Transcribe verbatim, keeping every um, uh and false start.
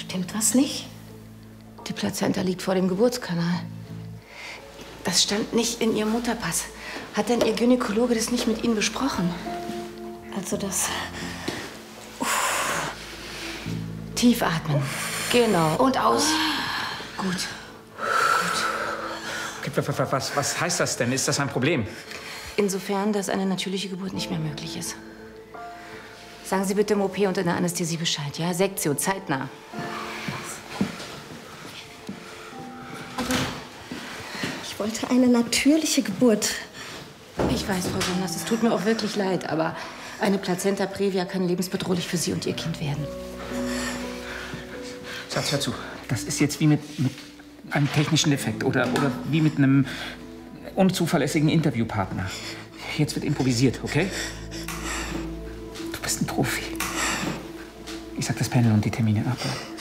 Stimmt was nicht? Die Plazenta liegt vor dem Geburtskanal. Das stand nicht in Ihrem Mutterpass. Hat denn Ihr Gynäkologe das nicht mit Ihnen besprochen? Also das... Uff. Tief atmen. Uff. Genau. Und aus. Gut. Okay, was, was, was heißt das denn? Ist das ein Problem? Insofern, dass eine natürliche Geburt nicht mehr möglich ist. Sagen Sie bitte im O P und in der Anästhesie Bescheid, ja? Sektion, zeitnah. Aber ich wollte eine natürliche Geburt. Ich weiß, Frau Jonas, es tut mir auch wirklich leid, aber eine Plazenta previa kann lebensbedrohlich für Sie und Ihr Kind werden. Schatz, hör zu. Das ist jetzt wie mit, mit einem technischen Defekt oder, oder wie mit einem unzuverlässigen Interviewpartner. Jetzt wird improvisiert, okay? Du bist ein Profi. Ich sag das Panel und die Termine ab.